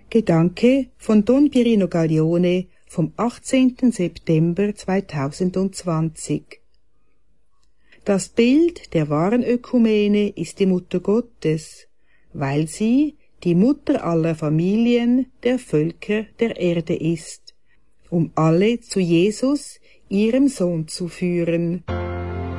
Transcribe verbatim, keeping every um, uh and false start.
Gedanke von Don Pierino Gaglione vom achtzehnten September zweitausendzwanzig. Das Bild der wahren Ökumene ist die Mutter Gottes, weil sie die Mutter aller Familien der Völker der Erde ist, um alle zu Jesus, ihrem Sohn, zu führen.